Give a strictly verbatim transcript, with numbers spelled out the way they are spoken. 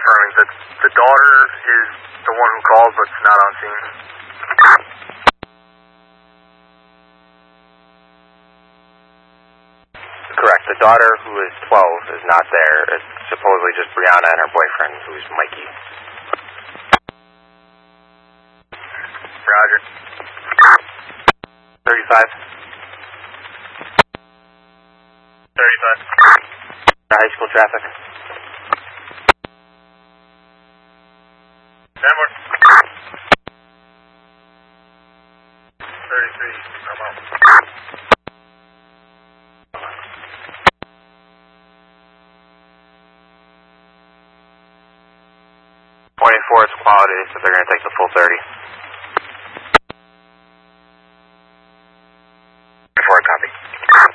confirming that the daughter is the one who called, but it's not on scene. Correct. The daughter, who is twelve, is not there. It's supposedly just Brianna and her boyfriend, who's Mikey. Roger. thirty-five. thirty-five. High school traffic. Denver. thirty-three. I'm out. twenty-four is quality, so they're going to take the full thirty.